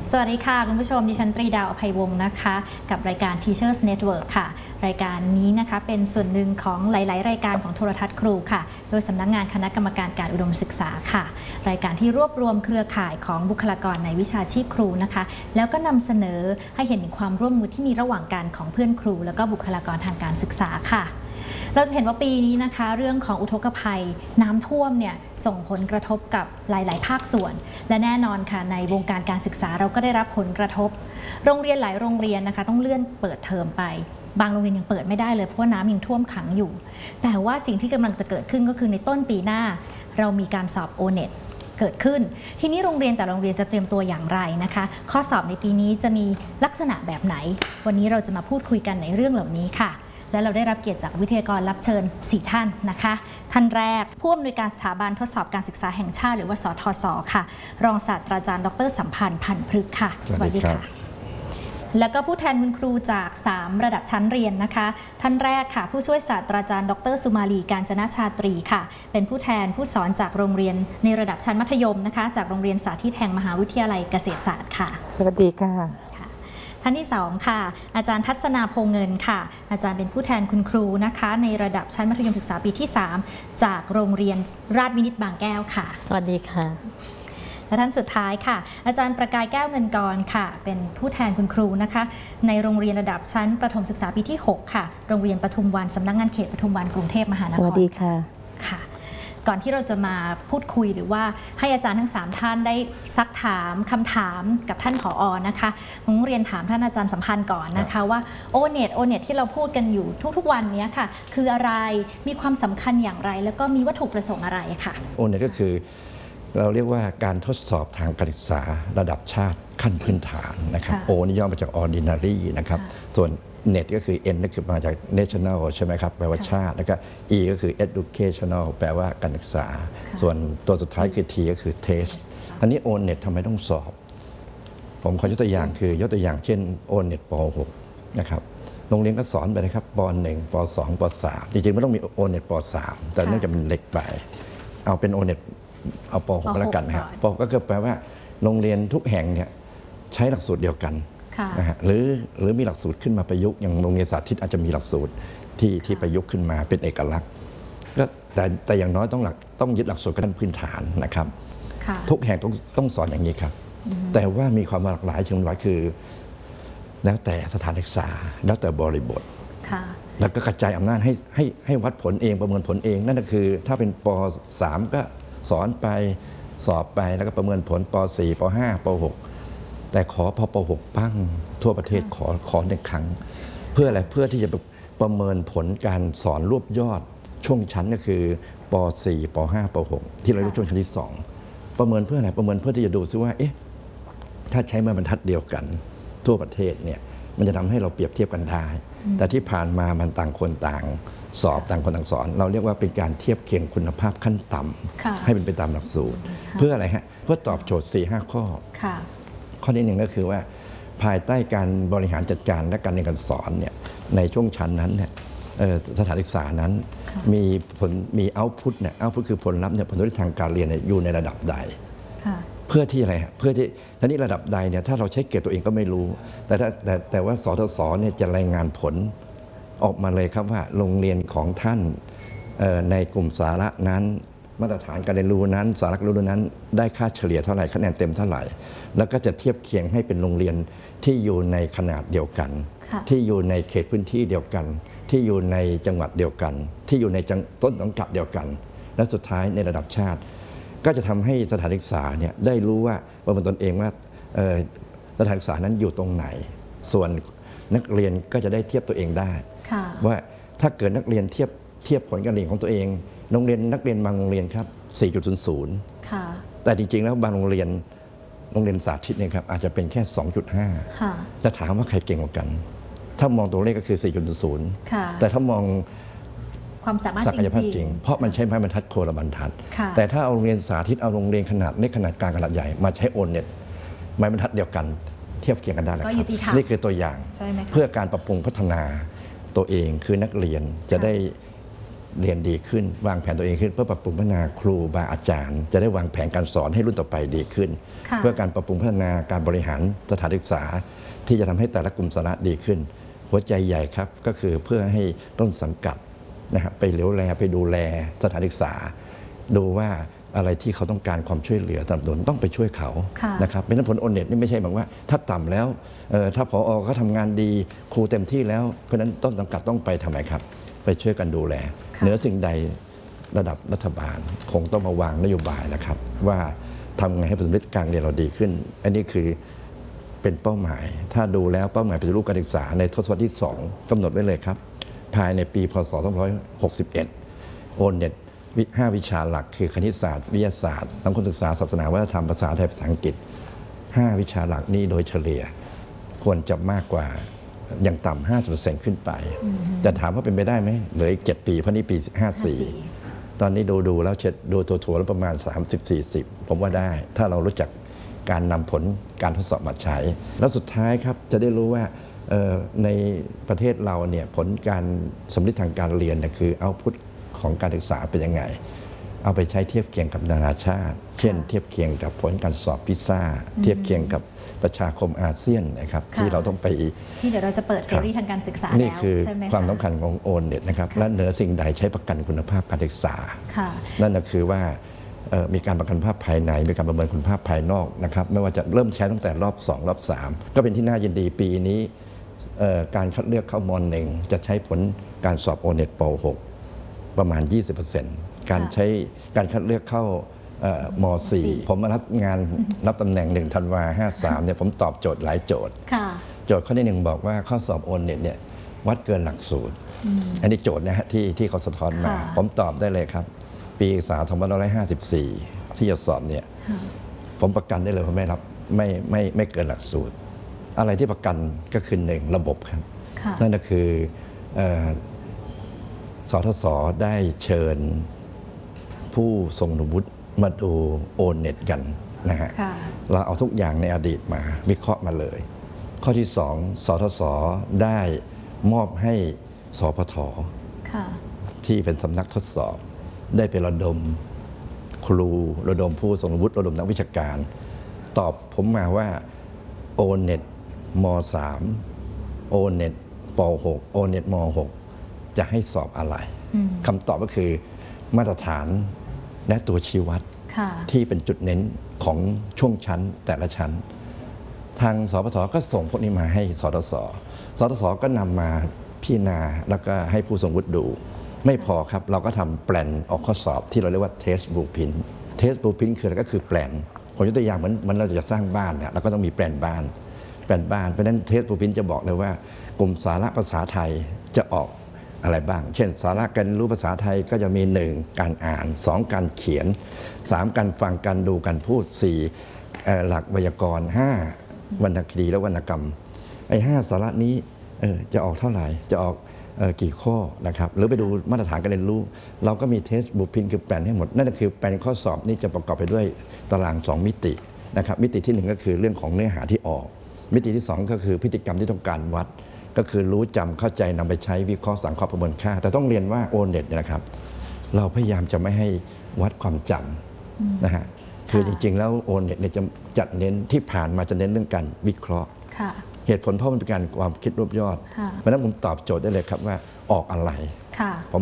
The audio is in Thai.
สวัสดีค่ะคุณผู้ชมดิฉันตรีดาวอภัยวงศ์นะคะกับรายการ Teachers Network ค่ะรายการนี้นะคะเป็นส่วนหนึ่งของหลายๆรายการของโทรทัศน์ครูค่ะโดยสำนักงานคณะกรรมการการอุดมศึกษาค่ะรายการที่รวบรวมเครือข่ายของบุคลากรในวิชาชีพครูนะคะแล้วก็นำเสนอให้เห็นถึงความร่วมมือที่มีระหว่างกันของเพื่อนครูแล้วก็บุคลากรทางการศึกษาค่ะเราจะเห็นว่าปีนี้นะคะเรื่องของอุทกภัยน้ำท่วมเนี่ยส่งผลกระทบกับหลายๆภาคส่วนและแน่นอนค่ะในวงการการศึกษาเราก็ได้รับผลกระทบโรงเรียนหลายโรงเรียนนะคะต้องเลื่อนเปิดเทอมไปบางโรงเรียนยังเปิดไม่ได้เลยเพราะว่าน้ำยังท่วมขังอยู่แต่ว่าสิ่งที่กำลังจะเกิดขึ้นก็คือในต้นปีหน้าเรามีการสอบ O-NET เกิดขึ้นทีนี้โรงเรียนแต่โรงเรียนจะเตรียมตัวอย่างไรนะคะข้อสอบในปีนี้จะมีลักษณะแบบไหนวันนี้เราจะมาพูดคุยกันในเรื่องเหล่านี้ค่ะและเราได้รับเกียรติจากวิทยากรรับเชิญ4ท่านนะคะท่านแรกผู้อำนวยการสถาบันทดสอบการศึกษาแห่งชาติหรือว่าสทศค่ะรองศาสตราจารย์ดร.สัมพันธ์พันธุ์พฤกษ์ค่ะสวัสดีค่ะแล้วก็ผู้แทนคุณครูจาก3ระดับชั้นเรียนนะคะท่านแรกค่ะผู้ช่วยศาสตราจารย์ดร.สุมาลีกาญจนชาตรีค่ะเป็นผู้แทนผู้สอนจากโรงเรียนในระดับชั้นมัธยมนะคะจากโรงเรียนสาธิตแห่งมหาวิทยาลัยเกษตรศาสตร์ค่ะสวัสดีค่ะท่านที่2ค่ะอาจารย์ทัศนาโพเงินค่ะอาจารย์เป็นผู้แทนคุณครูนะคะในระดับชั้นมัธยมศึกษาปีที่3จากโรงเรียนราชวินิตบางแก้วค่ะสวัสดีค่ะและท่านสุดท้ายค่ะอาจารย์ประกายแก้วเงินกรค่ะเป็นผู้แทนคุณครูนะคะในโรงเรียนระดับชั้นประถมศึกษาปีที่6ค่ะโรงเรียนปทุมวันสำนักงานเขตปทุมวันกรุงเทพมหานครสวัสดีค่ะค่ะก่อนที่เราจะมาพูดคุยหรือว่าให้อาจารย์ทั้ง3ท่านได้ซักถามคำถามกับท่านผอ.นะคะผมเรียนถามท่านอาจารย์สัมพันธ์ก่อนนะคะว่าO-NETที่เราพูดกันอยู่ทุกๆวันนี้ค่ะคืออะไรมีความสำคัญอย่างไรแล้วก็มีวัตถุประสงค์อะไรค่ะ O-NETก็คือเราเรียกว่าการทดสอบทางการศึกษาระดับชาติขั้นพื้นฐานนะครับ O นี่ย่อมาจาก ordinary นะครับส่วน NET ก็คือ N ก็คือมาจาก national ใช่ไหมครับแปลว่าชาติแล้วก็ E ก็คือ educational แปลว่าการศึกษาส่วนตัวสุดท้ายคือ T ก็คือ test อันนี้ O-NET ทำไมต้องสอบผมขอยกตัวอย่างคือยกตัวอย่างเช่น O-NET ป .6 นะครับโรงเรียนก็สอนไปนะครับป .1 ป .2 ป .3 จริงๆไม่ต้องมี O-NET ป .3 แต่เนื่องจากมันเล็กไปเอาเป็น O-NET เอาป .6 แล้วกันนะครับป .6 ก็คือแปลว่าโรงเรียนทุกแห่งเนี่ยใช้หลักสูตรเดียวกันนะฮะหรือมีหลักสูตรขึ้นมาประยุกต์อย่างโรงเรียนสาธิตอาจจะมีหลักสูตรที่ประยุกต์ขึ้นมาเป็นเอกลักษณ์ก็แต่อย่างน้อยต้องยึดหลักสูตรขั้นพื้นฐานนะครับทุกแห่งต้องสอนอย่างนี้ครับแต่ว่ามีความหลากหลายเชิงวัดคือแล้วแต่สถานศึกษาแล้วแต่บริบทแล้วก็กระจายอำนาจให้วัดผลเองประเมินผลเองนั่นก็คือถ้าเป็นป .3 ก็สอนไปสอบไปแล้วก็ประเมินผลป .4 ป .5 ป .6 แต่ขอพอป .6 ปั้งทั่วประเทศขอ1 ครั้งเพื่ออะไรเพื่อที่จะประเมินผลการสอนรวบยอดช่วงชั้นก็คือป .4 ป .5 ป .6 ที่เราเรียกช่วงชั้นที่2ประเมินเพื่ออะไรประเมินเพื่อที่จะดูซิว่าเอ๊ะถ้าใช้ไม้บรรทัดเดียวกันทั่วประเทศเนี่ยมันจะทำให้เราเปรียบเทียบกันได้แต่ที่ผ่านมามันต่างคนต่างสอบต่างคนต่างสอนเราเรียกว่าเป็นการเทียบเคียงคุณภาพขั้นต่ำให้เป็นไปตามหลักสูตรเพื่ออะไรฮะเพื่อตอบโจทย์ 4-5 ข้อข้อที่1ก็คือว่าภายใต้การบริหารจัดการและการเรียนการสอนเนี่ยในช่วงชั้นนั้นเนี่ยสถานศึกษานั้นมีเอาท์พุตเนี่ยเอาท์พุตคือผลลัพธ์เนี่ยผลลัพธ์ทางการเรียนอยู่ในระดับใดเพื่อที่อะไรฮะเพื่อที่ทีนี้ระดับใดเนี่ยถ้าเราใช้เกรดตัวเองก็ไม่รู้แต่ว่าสทศเนี่ยจะรายงานผลออกมาเลยครับว่าโรงเรียนของท่านในกลุ่มสาระนั้นมาตรฐานการเรียนรู้นั้นสาระการเรียนรู้นั้นได้ค่าเฉลี่ยเท่าไหร่คะแนนเต็มเท่าไหร่แล้วก็จะเทียบเคียงให้เป็นโรงเรียนที่อยู่ในขนาดเดียวกันที่อยู่ในเขตพื้นที่เดียวกันที่อยู่ในจังหวัดเดียวกันที่อยู่ในต้นสังกัดเดียวกันและสุดท้ายในระดับชาติก็จะทำให้สถานศึกษาเนี่ยได้รู้ว่าประเมินตนเองว่าสถานศึกษานั้นอยู่ตรงไหนส่วนนักเรียนก็จะได้เทียบตัวเองได้ว่าถ้าเกิดนักเรียนเทียบผลการเรียนของตัวเองโรงเรียนนักเรียนบางโรงเรียนครับ 4.00 แต่จริงๆแล้วบางโรงเรียนสาธิตเนี่ยครับอาจจะเป็นแค่ 2.5 จะถามว่าใครเก่งกว่ากันถ้ามองตัวเลขก็คือ 4.0 แต่ถ้ามองความสามารถศักยภาพจริงเพราะมันใช้ไม้บรรทัดโคนละบรรทัดแต่ถ้าเอาโรงเรียนสาธิตเอาโรงเรียนขนาดเล็กขนาดกลางขนาดใหญ่มาใช้O-NETไม้บรรทัดเดียวกันเทียบเคียงกันได้แล้วครับนี่คือตัวอย่างเพื่อการปรับปรุงพัฒนาตัวเองคือนักเรียนจะได้เรียนดีขึ้นวางแผนตัวเองขึ้นเพื่อปรับปรุงพัฒนาครูบาอาจารย์ จะได้วางแผนการสอนให้รุ่นต่อไปดีขึ้น เพื่อการปรับปรุงพัฒนาการบริหารสถานศึกษาที่จะทำให้แต่ละกลุ่มสาระดีขึ้น หัวใจใหญ่ครับก็คือเพื่อให้ต้นสังกัดนะครับไปเหลียวแลไปดูแลสถานศึกษาดูว่าอะไรที่เขาต้องการความช่วยเหลือสนับสนุนต้องไปช่วยเขานะครับเป็นผลโอเน็ตนี่ไม่ใช่แบบว่าถ้าต่ำแล้วถ้าผอเขาทำงานดีครูเต็มที่แล้วเพราะฉะนั้นต้นสังกัดต้องไปทำไมครับไปช่วยกันดูแลเหนือสิ่งใดระดับรัฐบาลคงต้องมาวางนโยบายนะครับว่าทำไงให้ผลผลิตการเรียนเราดีขึ้นอันนี้คือเป็นเป้าหมายถ้าดูแล้วเป้าหมายปฏิรูปการศึกษาในทศวรรษที่2กำหนดไว้เลยครับภายในปีพศ2561โอเน็ต5 วิชาหลักคือคณิตศาสตร์วิทยาศาสตร์สังคมศึกษาศาสนาวัฒนธรรมภาษาไทยภาษาอังกฤษ5 วิชาหลักนี้โดยเฉลี่ยควรจะมากกว่าอย่างต่ำ 50% ขึ้นไปจะถามว่าเป็นไปได้ไหมเหลืออีก7 ปีเพราะนี่ปี 54ตอนนี้ดูแล้วเช็ดดูตัวแล้วประมาณ 30-40 ผมว่าได้ถ้าเรารู้จักการนำผลการทดสอบมาใช้แล้วสุดท้ายครับจะได้รู้ว่าในประเทศเราเนี่ยผลการสำลิดทางการเรียนเนี่ยคือเอาพุทของการศึกษาเป็นยังไงเอาไปใช้เทียบเคียงกับนานาชาติเช่นเทียบเคียงกับผลการสอบพิซซ่าเทียบเคียงกับประชาคมอาเซียนนะครับที่เราต้องไปที่เดี๋ยวเราจะเปิดเสรีทางการศึกษานี่คือความสำคัญของโอเน็ตนะครับและเหนือสิ่งใดใช้ประกันคุณภาพการศึกษานั่นก็คือว่ามีการประกันภาพภายในมีการประเมินคุณภาพภายนอกนะครับไม่ว่าจะเริ่มใช้ตั้งแต่รอบ2รอบ3ก็เป็นที่น่ายินดีปีนี้การคัดเลือกเข้าม.1จะใช้ผลการสอบโอเน็ตป.6ประมาณ 20% การใช้การคัดเลือกเข้าม.4 ผมมารับตำแหน่ง1 ธันวาคม 53เนี่ยผมตอบโจทย์หลายโจทย์โจทย์ข้อที่1บอกว่าข้อสอบโอเน็ตเนี่ยวัดเกินหลักสูตรอันนี้โจทย์นะฮะที่เขาสะท้อนมาผมตอบได้เลยครับปีศึกษา2554ที่จะสอบเนี่ยผมประกันได้เลยว่าไม่เกินหลักสูตรอะไรที่ประกันก็คือ1ระบบครับนั่นก็คือสทศ.ได้เชิญผู้ทรงวุฒิมาดูโอเน็ตกันนะฮะเราเอาทุกอย่างในอดีตมาวิเคราะห์มาเลยข้อที่2สทศ.ได้มอบให้สพท.ที่เป็นสำนักทดสอบได้ไประดมครูระดมผู้ทรงวุฒิระดมนักวิชาการตอบผมมาว่าโอเน็ตม.3 โอเน็ตป.6 โอเน็ตม.6 จะให้สอบอะไรคำตอบก็คือมาตรฐานและตัวชี้วัดที่เป็นจุดเน้นของช่วงชั้นแต่ละชั้นทางสพท.ก็ส่งพวกนี้มาให้สทศ.สทศ.ก็นำมาพิจารณาแล้วก็ให้ผู้ทรงวุฒิดูไม่พอครับเราก็ทำแปลนออกข้อสอบที่เราเรียกว่า Test Blueprint Test Blueprint คืออะไรก็คือแปลนผมยกตัวอย่างเหมือนเราจะสร้างบ้านเนี่ยเราก็ต้องมีแปลนบ้านเพราะฉะนั้น Test Blueprint จะบอกเลยว่ากลุ่มสาระภาษาไทยจะออกอะไรบ้างเช่นสาระการรู้ภาษาไทยก็จะมี1การอ่าน2การเขียน3การฟังการดูการพูด4หลักไวยากรณ์5วรรณคดีและวรรณกรรมไอ้5สาระนี้จะออกเท่าไหร่จะออกกี่ข้อนะครับหรือไปดูมาตรฐานการเรียนรู้เราก็มีเทสบูพินคือแปลนให้หมดนั่นก็คือแปลนข้อสอบนี้จะประกอบไปด้วยตาราง2มิตินะครับมิติที่1ก็คือเรื่องของเนื้อหาที่ออกมิติที่2ก็คือพฤติกรรมที่ต้องการวัดก็คือรู้จำเข้าใจนำไปใช้วิเคราะห์สังเคราะห์ประเมินค่าแต่ต้องเรียนว่าโอเน็ตนะครับเราพยายามจะไม่ให้วัดความจำนะฮะคือจริงๆแล้วโอเน็ตจะจัดเน้นที่ผ่านมาจะเน้นเรื่องการวิเคราะห์เหตุผลเพราะมันเป็นการความคิดรวบยอดเพราะฉะนั้นผมตอบโจทย์ได้เลยครับว่าออกอะไร